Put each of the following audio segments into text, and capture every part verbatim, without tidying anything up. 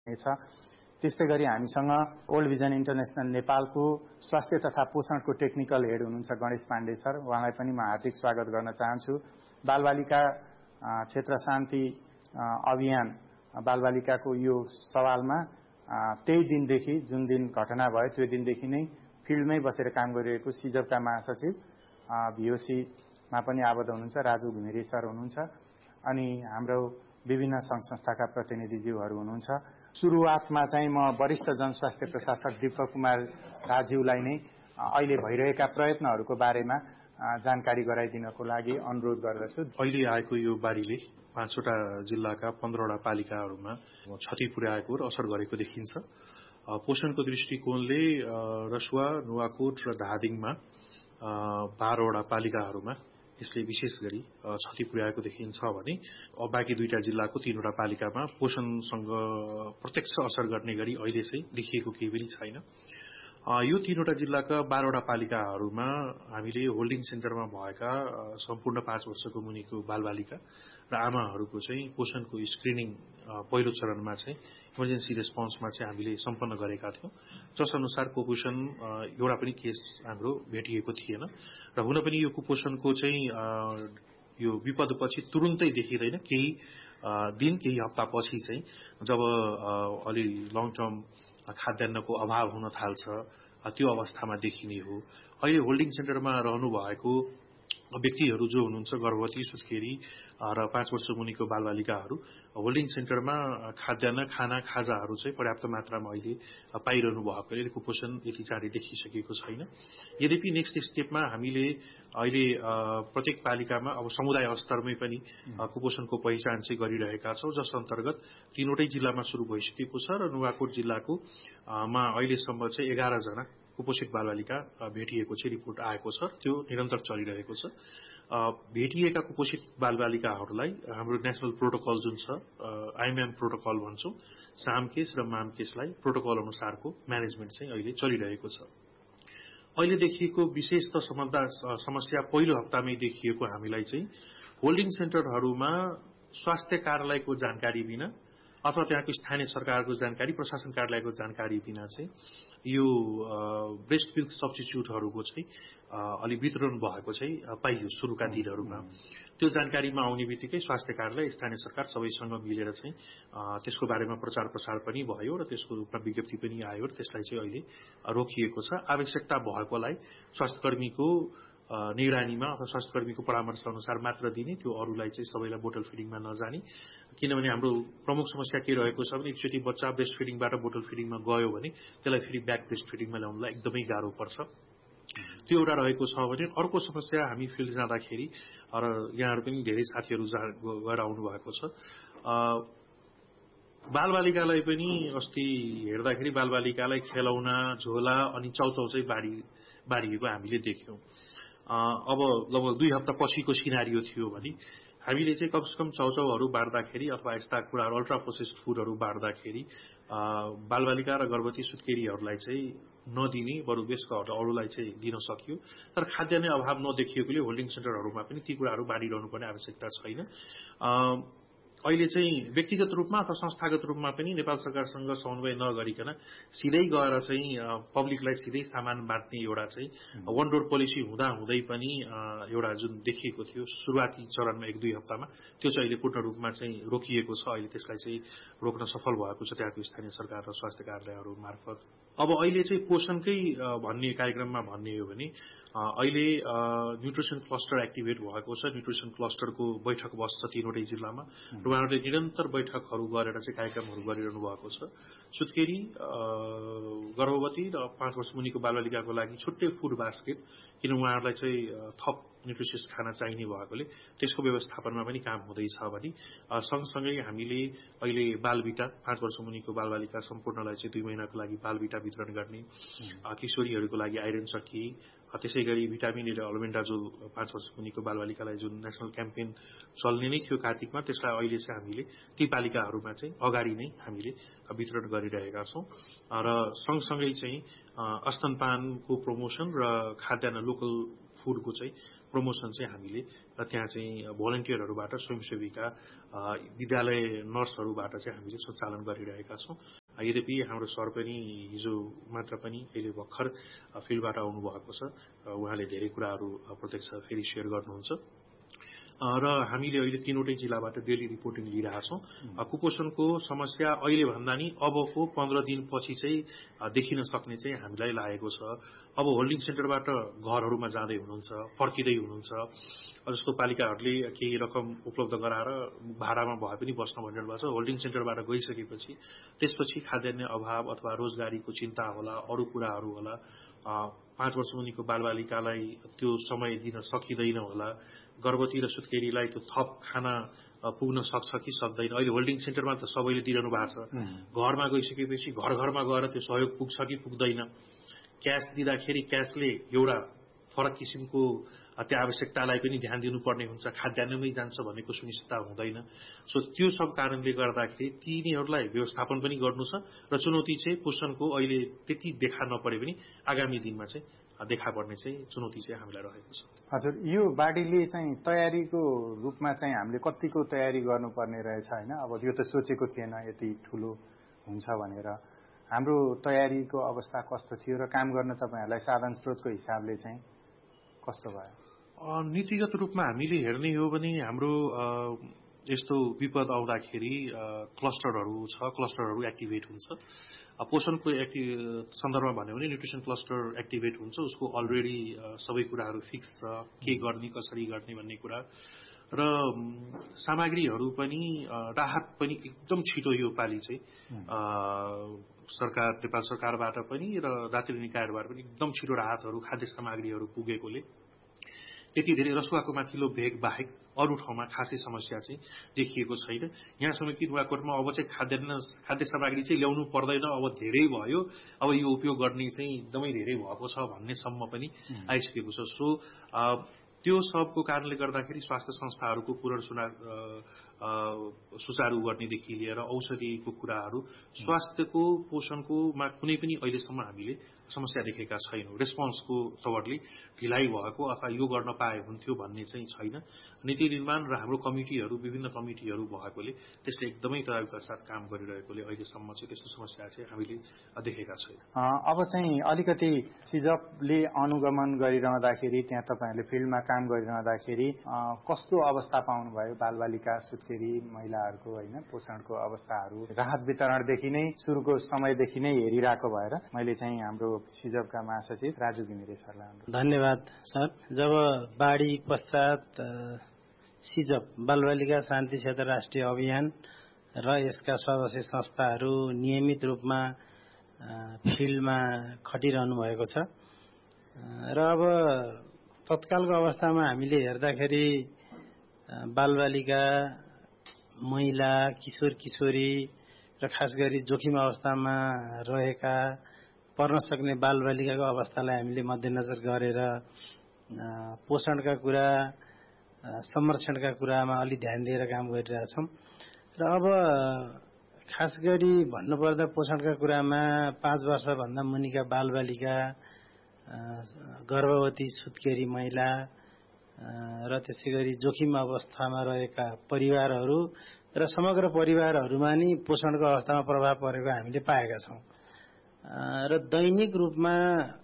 छ। त्यस्तै गरी हामीसँग ओल्ड भिजन इन्टरनेशनल नेपालको स्वास्थ्य तथा पोषणको टेक्निकल हेड हुनुहुन्छ गणेश पाण्डे सर, उहाँलाई पनि म हार्दिक स्वागत गर्न चाहन्छु। बालबालिका क्षेत्र शान्ति अभियान बालबालिकाको यो सवालमा त्यही दिनदेखि जुन दिन घटना भयो त्यो दिनदेखि नै फिल्डमै बसेर काम गरिरहेको सिजपका महासचिव भिओसीमा पनि आबद्ध हुनुहुन्छ राजु घिमिरे सर हुनुहुन्छ अनि हाम्रो विभिन्न सङ्घ संस्थाका प्रतिनिधिज्यूहरू हुनुहुन्छ। सुरुवातमा चाहिँ म वरिष्ठ जनस्वास्थ्य प्रशासक दीपक कुमार राज्यूलाई नै अहिले भइरहेका प्रयत्नहरूको बारेमा जानकारी गराइदिनको लागि अनुरोध गर्दछु। अहिले आएको यो बाढीले पाँचवटा जिल्लाका पन्ध्रवटा पालिकाहरूमा क्षति पुर्याएको र असर गरेको देखिन्छ। पोषणको दृष्टिकोणले रसुवा, नुवाकोट र धादिङमा बाह्रवटा पालिकाहरूमा यसले विशेष गरी क्षति पुर्याएको देखिन्छ भने बाँकी दुईटा जिल्लाको तीनवटा पालिकामा पोषणसँग प्रत्यक्ष असर गर्ने गरी अहिले चाहिँ देखिएको केही पनि छैन। यो तीनवटा जिल्लाका बाह्रवटा पालिकाहरूमा हामीले होल्डिङ सेन्टरमा भएका सम्पूर्ण पाँच वर्षको मुनिको बालबालिका र आमाहरूको चाहिँ पोषणको स्क्रिनिङ पहिलो चरणमा चाहिँ इमर्जेन्सी रेस्पोन्समा चाहिँ हामीले सम्पन्न गरेका थियौं, जस अनुसार कुपोषण एउटा पनि केस हाम्रो भेटिएको थिएन र हुन पनि यो कुपोषणको चाहिँ यो विपदपछि तुरुन्तै देखिँदैन, केही दिन केही हप्तापछि चाहिँ जब अलि लङ टर्म खाद्यान्नको अभाव हुन थाल्छ त्यो अवस्थामा देखिने हो। अहिले होल्डिङ सेन्टरमा रहनु भएको व्यक्तिहरू जो हुनुहुन्छ गर्भवती, सुत्केरी र पाँच वर्ष मुनिको बालबालिकाहरू होल्डिङ सेन्टरमा खाद्यान्न खाना खाजाहरू चाहिँ पर्याप्त मात्रामा अहिले पाइरहनु भएकोले कुपोषण यति चाँडै देखिसकेको छैन। यद्यपि नेक्स्ट स्टेपमा हामीले अहिले प्रत्येक पालिकामा अब समुदाय स्तरमै पनि कुपोषणको पहिचान चाहिँ गरिरहेका छौं, जस अन्तर्गत तीनवटै जिल्लामा शुरू भइसकेको छ र नुवाकोट जिल्लाको मा अहिलेसम्म चाहिँ एघार जना कुपोषित बालबालिका भेटिएको चाहिँ रिपोर्ट आएको छ, त्यो निरन्तर चलिरहेको छ। भेटिएका कुपोषित बालबालिकाहरूलाई हाम्रो नेशनल प्रोटोकल जुन छ आइएमएम प्रोटोकल भन्छौं, सामकेस र मामकेसलाई प्रोटोकल अनुसारको म्यानेजमेन्ट चाहिँ अहिले चलिरहेको छ। अहिले देखिएको विशेष त समस्या पहिलो हप्तामै देखिएको हामीलाई चाहिँ होल्डिङ सेन्टरहरूमा स्वास्थ्य कार्यालयको जानकारी बिना अथवा त्यहाँको स्थानीय सरकारको जानकारी, प्रशासन कार्यालयको जानकारी बिना चाहिँ यो ब्रेस्ट मिल्क सब्स्टिट्युटहरूको चाहिँ अलि वितरण भएको चाहिँ पाइयो सुरुका दिनहरूमा। त्यो जानकारीमा आउने बित्तिकै स्वास्थ्य कार्यालय, स्थानीय सरकार सबैसँग मिलेर चाहिँ त्यसको बारेमा प्रचार प्रसार पनि भयो र त्यसको रूपमा विज्ञप्ति पनि आयो र त्यसलाई चाहिँ अहिले रोकिएको छ। आवश्यकता भएकोलाई स्वास्थ्यकर्मीको निगरानीमा अथवा स्वास्थ्यकर्मीको परामर्श अनुसार मात्र दिने, त्यो अरूलाई चाहिँ सबैलाई बोटल फिडिङमा नजाने। किनभने हाम्रो प्रमुख समस्या के रहेको छ भने एकचोटि बच्चा ब्रेस्ट फिडिङबाट बोटल फिडिङमा गयो भने त्यसलाई फेरि ब्याक ब्रेस्ट फिडिङमा ल्याउनलाई एकदमै गाह्रो पर्छ। त्यो एउटा रहेको छ भने अर्को समस्या हामी फिल्ड जाँदाखेरि र यहाँहरू पनि धेरै साथीहरू गएर आउनु भएको छ, बालबालिकालाई पनि अस्ति हेर्दाखेरि बालबालिकालाई खेलौना, झोला अनि चाउचाउ चाहिँ बाढी बाढिएको हामीले देख्यौं। अब लगभग दुई हप्ता पछिको सिनारियो थियो भने हामीले चाहिँ कमसेकम चाउचाउहरू बाँड्दाखेरि अथवा यस्ता कुराहरू अल्ट्रा प्रोसेस्ड फुडहरू बाँड्दाखेरि बालबालिका र गर्भवती सुत्केरीहरूलाई चाहिँ नदिने, बरु बेसका अरूलाई चाहिँ दिन सकियो। तर खाद्यान्न अभाव नदेखिएकोले होल्डिङ सेन्टरहरूमा पनि ती कुराहरू बाँडिरहनु पर्ने आवश्यकता छैन। अहिले चाहिँ व्यक्तिगत रूपमा अथवा संस्थागत रूपमा पनि नेपाल सरकारसँग समन्वय नगरिकन सिधै गएर चाहिँ पब्लिकलाई सिधै सामान बाँड्ने एउटा चाहिँ वन डोर पोलिसी हुँदा हुँदै पनि एउटा जुन देखिएको थियो सुरुवाती चरणमा एक दुई हप्तामा, त्यो चाहिँ अहिले पूर्ण रूपमा चाहिँ रोकिएको छ। अहिले त्यसलाई चाहिँ रोक्न सफल भएको छ त्यहाँको स्थानीय सरकार र स्वास्थ्य कार्यालयहरू मार्फत। अब अहिले चाहिँ पोषणकै भन्ने कार्यक्रममा भन्ने हो भने अहिले न्युट्रिसन क्लस्टर एक्टिभेट भएको छ। न्युट्रिसन क्लस्टरको बैठक बस्छ तीनवटै जिल्लामा, उहाँहरूले निरन्तर बैठकहरू गरेर चाहिँ कार्यक्रमहरू गरिरहनु भएको छ। सुत्केरी, गर्भवती र पाँच वर्ष मुनिको बालबालिकाको लागि छुट्टै फुड बास्केट, किन उहाँहरूलाई चाहिँ थप न्युट्रिसियस खाना चाहिने भएकोले त्यसको व्यवस्थापनमा पनि काम हुँदैछ भने सँगसँगै हामीले अहिले बालबिटा पाँच वर्ष मुनिको बालबालिका सम्पूर्णलाई चाहिँ दुई महिनाको लागि बालबिटा वितरण गर्ने, किशोरीहरूको लागि आइरन सकी, त्यसै गरी भिटामिन र अल्बेन्डाजोल पाँच वर्ष मुनिको बालबालिकालाई जुन नेशनल क्याम्पेन चल्ने नै थियो कार्तिकमा, त्यसलाई अहिले चाहिँ हामीले ती पालिकाहरूमा चाहिँ अगाडि नै हामीले वितरण गरिरहेका छौं र सँगसँगै चाहिँ स्तनपानको प्रमोसन र खाद्यान्न लोकल फुडको चाहिँ प्रमोसन चाहिँ हामीले त्यहाँ चाहिँ भोलिन्टियरहरूबाट स्वयंसेविका विद्यालय नर्सहरूबाट चाहिँ हामीले सञ्चालन गरिरहेका छौँ। यद्यपि हाम्रो सर पनि हिजो मात्र पनि अहिले भर्खर फिल्डबाट आउनु भएको छ। उहाँले धेरै कुराहरू प्रत्यक्ष फेरि सेयर गर्नुहुन्छ र हामीले अहिले तीनवटै जिल्लाबाट डेली रिपोर्टिङ लिइरहेछौँ। कुपोषणको समस्या अहिले भन्दा नि अबको पन्ध्र दिनपछि चाहिँ देखिन सक्ने चाहिँ हामीलाई लागेको छ। अब होल्डिङ सेन्टरबाट घरहरूमा जाँदै हुनुहुन्छ, फर्किँदै हुनुहुन्छ, जस्तो पालिकाहरूले केही रकम उपलब्ध गराएर भाडामा भए पनि बस्न भनिरहनु भएको छ। होल्डिङ सेन्टरबाट गइसकेपछि त्यसपछि खाद्यान्न अभाव अथवा रोजगारीको चिन्ता होला, अरू कुराहरू होला, पाँच वर्ष मुनिको बालबालिकालाई त्यो समय दिन सकिँदैन होला, गर्भवती र सुत्केरीलाई त्यो थप खाना पुग्न सक्छ कि सक्दैन। अहिले होल्डिङ सेन्टरमा त सबैले दिइरहनु भएको छ। घरमा गइसकेपछि घर घरमा गएर त्यो सहयोग पुग्छ कि पुग्दैन। क्यास दिँदाखेरि क्यासले एउटा फरक किसिमको त्यो आवश्यकतालाई पनि ध्यान दिनुपर्ने हुन्छ, खाद्यान्नमै जान्छ भन्नेको सुनिश्चितता हुँदैन। सो त्यो सब कारणले गर्दाखेरि तिनीहरूलाई व्यवस्थापन पनि गर्नु छ र चुनौती चाहिँ पोषणको अहिले त्यति देखा नपरे पनि आगामी दिनमा चाहिँ देखा पर्ने चाहिँ चुनौती चाहिँ हामीलाई रहेको छ। हजुर, यो बाढीले चाहिँ तयारीको रूपमा चाहिँ हामीले कतिको तयारी गर्नुपर्ने रहेछ होइन? अब यो त सोचेको थिएन यति ठुलो हुन्छ भनेर। हाम्रो तयारीको अवस्था कस्तो थियो र काम गर्न तपाईँहरूलाई साधन स्रोतको हिसाबले चाहिँ कस्तो भयो? नीतिगत रूपमा हामीले हेर्ने हो भने हाम्रो यस्तो विपद आउँदाखेरि क्लस्टरहरू छ, क्लस्टरहरू एक्टिभेट हुन्छ। पोषणको एक्टि सन्दर्भमा भन्यो भने न्युट्रिसन क्लस्टर एक्टिभेट हुन्छ, उसको अलरेडी सबै कुराहरू फिक्स छ, के गर्ने कसरी गर्ने भन्ने कुरा। र सामग्रीहरू पनि राहत पनि एकदम छिटो यो पालि चाहिँ सरकार नेपाल सरकारबाट पनि र राज्य निकायबाट पनि एकदम छिटो राहतहरू खाद्य सामग्रीहरू पुगेकोले यति धेरै रसुवाको माथिल्लो भेग बाहेक अरू ठाउँमा खासै समस्या चाहिँ देखिएको छैन। यहाँसम्म कि नुवाकोटमा अब चाहिँ खाद्यान्न खाद्य सामग्री चाहिँ ल्याउनु पर्दैन, अब धेरै भयो, अब यो उपयोग गर्ने चाहिँ एकदमै धेरै भएको छ भन्नेसम्म पनि आइसकेको छ। सो त्यो सबको कारणले गर्दाखेरि स्वास्थ्य संस्थाहरूको पुनर्सुना सुचारू गर्नेदेखि लिएर औषधिको कुराहरू, स्वास्थ्यको पोषणकोमा कुनै पनि अहिलेसम्म हामीले समस्या देखेका छैनौँ। रेस्पोन्सको तवरले ढिलाइ भएको अथवा यो गर्न पाए हुन्थ्यो भन्ने चाहिँ छैन। नीति निर्माण र हाम्रो कमिटीहरू विभिन्न कमिटीहरू भएकोले त्यसले एकदमै तयारीका साथ काम गरिरहेकोले अहिलेसम्म चाहिँ त्यस्तो समस्या चाहिँ हामीले देखेका छैन। अब चाहिँ अलिकति सिजपले अनुगमन गरिरहँदाखेरि त्यहाँ तपाईँहरूले फिल्डमा काम गरिरहँदाखेरि कस्तो अवस्था पाउनुभयो? बालबालिका, सुत्केरी महिलाहरूको होइन पोषणको अवस्थाहरू राहत वितरणदेखि नै सुरुको समयदेखि नै हेरिरहेको भएर मैले चाहिँ हाम्रो सिजपका महासचिव राजु घिमिरे सरलाई धन्यवाद सर। जब बाढी पश्चात सिजप बालबालिका शान्ति क्षेत्र राष्ट्रिय अभियान र यसका सदस्य संस्थाहरू नियमित रूपमा फिल्डमा खटिरहनु भएको छ र अब तत्कालको अवस्थामा हामीले हेर्दाखेरि बालबालिका, महिला, किशोर किशोरी र खास गरी जोखिम अवस्थामा रहेका पर्न सक्ने बालबालिकाको अवस्थालाई हामीले मध्यनजर गरेर पोषणका कुरा, संरक्षणका कुरामा अलि ध्यान दिएर काम गरिरहेछौँ। र अब खास गरी भन्नुपर्दा पोषणका कुरामा पाँच वर्षभन्दा मुनिका बालबालिका, गर्भवती, सुत्केरी महिला र त्यसै गरी जोखिम अवस्थामा रहेका परिवारहरू र समग्र परिवारहरूमा नि पोषणको अवस्थामा प्रभाव परेको हामीले पाएका छौँ। र दैनिक रूपमा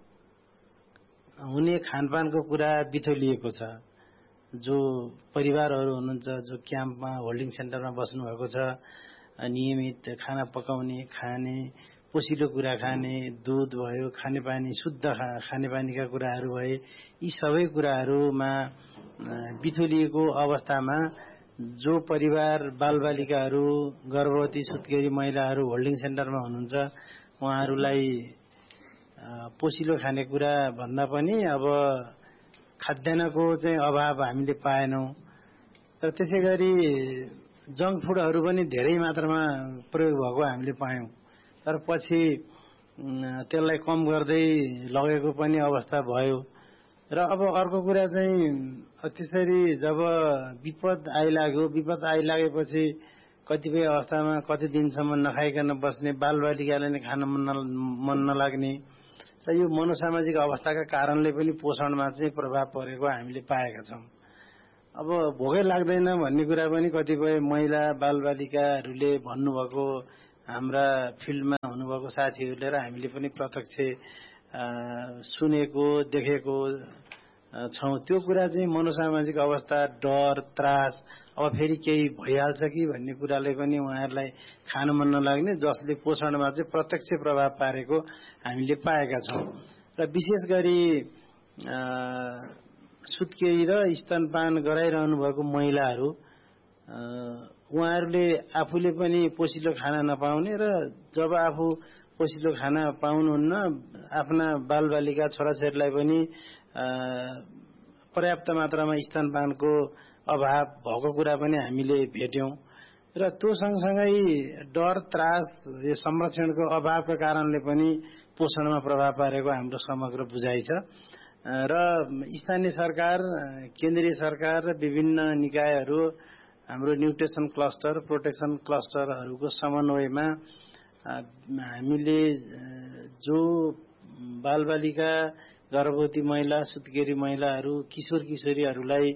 हुने खानपानको कुरा बिथोलिएको छ। जो परिवारहरू हुनुहुन्छ, जो क्याम्पमा होल्डिङ सेन्टरमा बस्नुभएको छ, नियमित खाना पकाउने, खाने, पोसिलो कुरा खाने, दुध भयो, खानेपानी, शुद्ध खानेपानीका कुराहरू भए, यी सबै कुराहरूमा बिथोलिएको अवस्थामा जो परिवार बालबालिकाहरू, गर्भवती, सुत्केरी महिलाहरू होल्डिङ सेन्टरमा हुनुहुन्छ उहाँहरूलाई पोसिलो खानेकुरा भन्दा पनि अब खाद्यान्नको चाहिँ अभाव हामीले पाएनौँ। र त्यसै गरी जङ्क फुडहरू पनि धेरै मात्रामा प्रयोग भएको हामीले पायौँ। तर पछि त्यसलाई कम गर्दै लगेको पनि अवस्था भयो। र अब अर्को कुरा चाहिँ त्यसरी जब विपद आइलाग्यो, विपद आइलागेपछि कतिपय अवस्थामा कति दिनसम्म नखाइकन बस्ने, बालबालिकालाई नै खान मन मन नलाग्ने र यो मनोसामाजिक अवस्थाका कारणले पनि पोषणमा चाहिँ प्रभाव परेको हामीले पाएका छौँ। अब भोकै लाग्दैन भन्ने कुरा पनि कतिपय महिला बालबालिकाहरूले भन्नुभएको हाम्रा फिल्डमा हुनुभएको साथीहरूले र हामीले पनि प्रत्यक्ष सुनेको देखेको छौँ। त्यो कुरा चाहिँ मनोसामाजिक अवस्था, डर, त्रास, अब फेरि केही भइहाल्छ कि भन्ने कुराले पनि उहाँहरूलाई खान मन नलाग्ने, जसले पोषणमा चाहिँ प्रत्यक्ष प्रभाव पारेको हामीले पाएका छौँ। र विशेष गरी सुत्केरी र स्तनपान गराइरहनु भएको महिलाहरू, उहाँहरूले आफूले पनि पोषिलो खाना नपाउने र जब आफू पोषिलो खाना पाउनुहुन्न, आफ्ना बालबालिका छोराछोरीलाई पनि पर्याप्त मात्रामा स्तनपानको अभाव भएको कुरा पनि हामीले भेट्यौं। र त्यो सँगसँगै डर, त्रास, यो संरक्षणको अभावका कारणले पनि पोषणमा प्रभाव पारेको हाम्रो समग्र बुझाइ छ। र स्थानीय सरकार, केन्द्रीय सरकार र विभिन्न निकायहरू, हाम्रो न्युट्रिसन क्लस्टर, प्रोटेक्सन क्लस्टरहरूको समन्वयमा हामीले जो बालबालिका, गर्भवती महिला, सुत्केरी महिलाहरू, किशोर किशोरीहरूलाई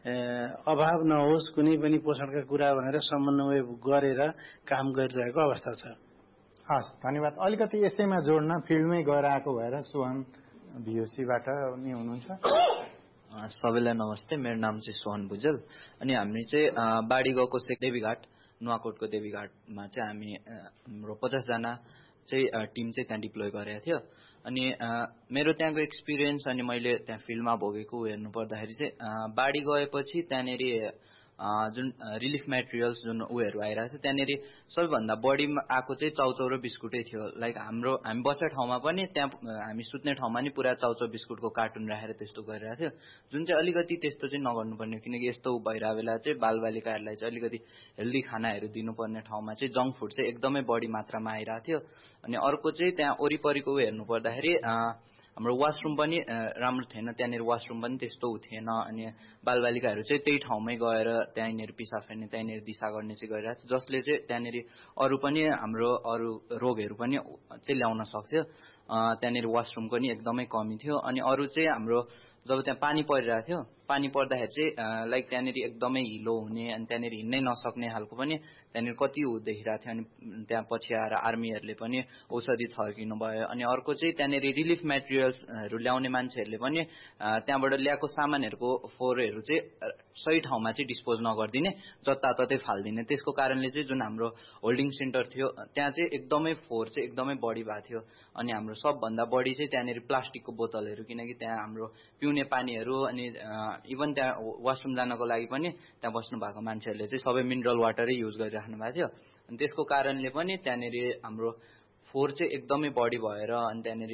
अभाव नहोस् कुनै पनि पोषणका कुरा भनेर समन्वय गरेर काम गरिरहेको अवस्था छ। हस्, धन्यवाद। अलिकति यसैमा जोड्न, फिल्डमै गएर आएको भएर सोहन भिओसीबाट नि हुनुहुन्छ। सबैलाई नमस्ते, मेरो नाम चाहिँ सोहन भुजेल। अनि हामी चाहिँ बाढी गएको से देवीघाट, नुवाकोटको देवीघाटमा चाहिँ हामी हाम्रो पचासजना चाहिँ टिम चाहिँ त्यहाँ डिप्लोय गरेको थियो। अनि मेरो त्यहाँको एक्सपिरियन्स अनि मैले त्यहाँ फिल्डमा भोगेको हेर्नु पर्दाखेरि चाहिँ बाढी गएपछि त्यहाँनिर जुन रिलिफ मेटेरियल्स जुन उयोहरू आइरहेको थियो, त्यहाँनिर सबैभन्दा बढी आएको चाहिँ चाउचाउ र बिस्कुटै थियो। लाइक हाम्रो हामी बसेको ठाउँमा पनि, त्यहाँ हामी सुत्ने ठाउँमा नि पुरा चाउचाउ बिस्कुटको कार्टुन राखेर त्यस्तो गरिरहेको थियो, जुन चाहिँ अलिकति त्यस्तो चाहिँ नगर्नुपर्ने, किनकि यस्तो भइरहेको बेला चाहिँ बालबालिकाहरूलाई चाहिँ अलिकति हेल्दी खानाहरू दिनुपर्ने ठाउँमा चाहिँ जङ्क फुड चाहिँ एकदमै बढी मात्रामा आइरहेको थियो। अनि अर्को चाहिँ त्यहाँ वरिपरिको हेर्नु पर्दाखेरि हाम्रो वासरुम पनि राम्रो थिएन, त्यहाँनिर वासरुम पनि त्यस्तो थिएन। अनि बालबालिकाहरू चाहिँ त्यही ठाउँमै गएर त्यहीँनिर पिसाब फेर्ने, त्यहीँनिर दिशा गर्ने चाहिँ गरिरहेको थियो, जसले चाहिँ त्यहाँनिर अरू पनि हाम्रो अरू रोगहरू पनि चाहिँ ल्याउन सक्थ्यो। त्यहाँनिर वासरुमको नि एकदमै कमी थियो। अनि अरू चाहिँ हाम्रो जब त्यहाँ पानी परिरहेको थियो, पानी पर्दाखेरि चाहिँ लाइक त्यहाँनिर एकदमै हिलो हुने, अनि त्यहाँनिर हिँड्नै नसक्ने खालको पनि त्यहाँनिर कति देखिरहेको थियो। अनि त्यहाँ पछि आएर आर्मीहरूले पनि औषधि थर्किनु भयो। अनि अर्को चाहिँ त्यहाँनिर रिलिफ मेटेरियल्सहरू ल्याउने मान्छेहरूले पनि त्यहाँबाट ल्याएको सामानहरूको फोहोरहरू चाहिँ सही ठाउँमा चाहिँ डिस्पोज नगरिदिने, जताततै फालिदिने। त्यसको कारणले चाहिँ जुन हाम्रो होल्डिङ सेन्टर थियो त्यहाँ चाहिँ एकदमै फोहोर चाहिँ एकदमै बढी भएको थियो। अनि हाम्रो सबभन्दा बढी चाहिँ त्यहाँनिर प्लास्टिकको बोतलहरू, किनकि त्यहाँ हाम्रो पिउने पानीहरू अनि इभन त्यहाँ वासरुम जानको लागि पनि त्यहाँ बस्नु भएको मान्छेहरूले चाहिँ सबै मिनरल वाटरै युज गरिराख्नु भएको थियो। अनि त्यसको कारणले पनि त्यहाँनिर हाम्रो फोहोर चाहिँ एकदमै बढी भएर, अनि त्यहाँनिर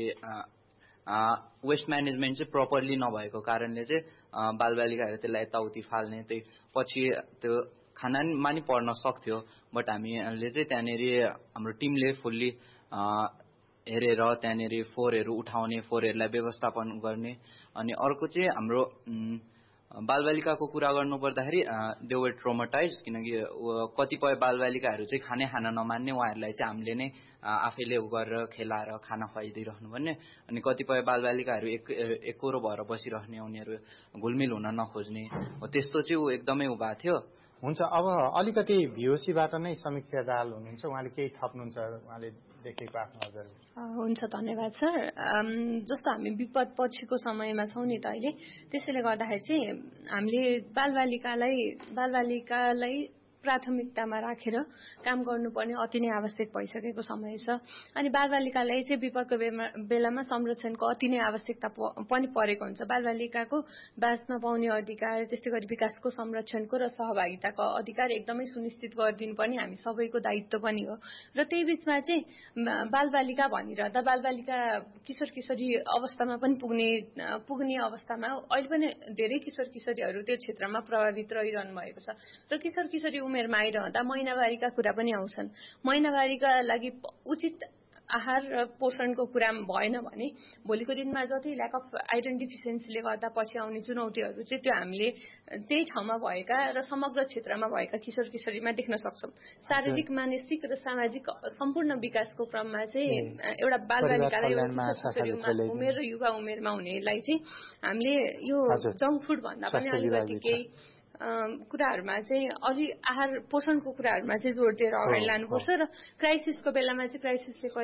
वेस्ट म्यानेजमेन्ट चाहिँ प्रपरली नभएको कारणले चाहिँ बालबालिकाहरू त्यसलाई यताउति फाल्ने, त्यही पछि त्यो खानामा नि पर्न सक्थ्यो। बट हामीले चाहिँ त्यहाँनिर हाम्रो टिमले फुल्ली हेरेर त्यहाँनिर फोहोरहरू उठाउने, फोहोरहरूलाई व्यवस्थापन गर्ने। अनि अर्को चाहिँ हाम्रो बालबालिकाको कुरा गर्नु पर्दाखेरि दे वर ट्रोमाटाइज, किनकि कतिपय बालबालिकाहरू चाहिँ खानै खान नमान्ने, उहाँहरूलाई चाहिँ हामीले नै आफैले गरेर खेलाएर खाना खुवाइदिइराख्नु पर्ने। अनि कतिपय बालबालिकाहरू एक एकरो भएर बसिरहने, उनीहरू घुलमिल हुन नखोज्ने, त्यस्तो चाहिँ ऊ एकदमै उ भएको थियो। हुन्छ, अब अलिकति भिओसीबाट नै समीक्षा दाहाल हुनुहुन्छ, उहाँले केही थप्नुहुन्छ, उहाँले देखेको आफ्नो नजर। हुन्छ, धन्यवाद सर। जस्तो हामी विपद पछिको समयमा छौँ नि त अहिले, त्यसैले गर्दाखेरि चाहिँ हामीले बालबालिकालाई बालबालिकालाई प्राथमिकतामा राखेर काम गर्नुपर्ने अति नै आवश्यक भइसकेको समय छ। अनि बालबालिकालाई चाहिँ विपदको बेलामा संरक्षणको अति नै आवश्यकता पनि परेको हुन्छ। बालबालिकाको बाँच्न पाउने अधिकार, त्यस्तै गरी विकासको संरक्षणको र सहभागिताको अधिकार एकदमै सुनिश्चित गरिदिनु पनि हामी सबैको दायित्व पनि हो। र त्यही बिचमा चाहिँ बालबालिका भनिरहँदा बालबालिका किशोर किशोरी अवस्थामा पनि पुग्ने पुग्ने अवस्थामा अहिले पनि धेरै किशोर किशोरीहरू त्यो क्षेत्रमा प्रभावित रहिरहनु भएको छ। र किशोर किशोरी उमेरमा आइरहँदा महिनावारीका कुरा पनि आउँछन्। महिनावारीका लागि उचित आहार र पोषणको कुरा भएन भने भोलिको दिनमा जति ल्याक अफ आइरन डिफिसियन्सीले गर्दा पछि आउने चुनौतीहरू चाहिँ त्यो हामीले त्यही ठाउँमा भएका र समग्र क्षेत्रमा भएका किशोर किशोरीमा देख्न सक्छौँ। शारीरिक मानसिक र सामाजिक सम्पूर्ण विकासको क्रममा चाहिँ एउटा बालबालिकालाई उमेर र युवा उमेरमा हुनेलाई चाहिँ हामीले यो जङ्क फुड भन्दा पनि अलिकति केही कुराहरूमा चाहिँ अलि आहार पोषणको कुराहरूमा चाहिँ जोड दिएर अगाडि लानुपर्छ र क्राइसिसको बेलामा चाहिँ क्राइसिसले